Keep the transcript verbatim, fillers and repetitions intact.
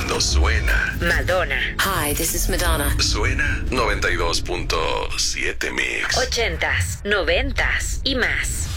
cuando suena. Madonna. Hi, this is Madonna. Suena noventa y dos punto siete Mix. Ochentas, noventas y más.